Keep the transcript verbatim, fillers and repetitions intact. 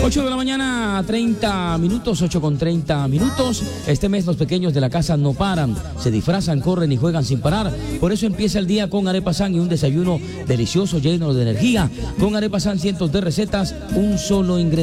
ocho de la mañana, treinta minutos, ocho con treinta minutos. Este mes los pequeños de la casa no paran, se disfrazan, corren y juegan sin parar. Por eso empieza el día con Arepa San y un desayuno delicioso lleno de energía. Con Arepa San cientos de recetas, un solo ingrediente.